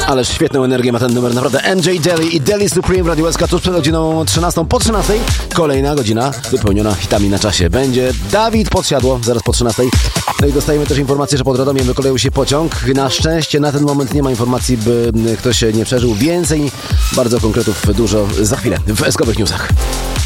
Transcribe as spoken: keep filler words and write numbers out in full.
Ależ świetną energię ma ten numer, naprawdę. M J Daly i Daly Supreme w Radio S K tuż przed godziną trzynastą. Po trzynastej kolejna godzina wypełniona hitami na czasie. Będzie Dawid Podsiadło, zaraz po trzynastej. No i dostajemy też informację, że pod Radomiem wykoleił się pociąg. Na szczęście na ten moment nie ma informacji, by ktoś nie przeżył. Więcej, bardzo konkretów dużo za chwilę w S K owych Newsach.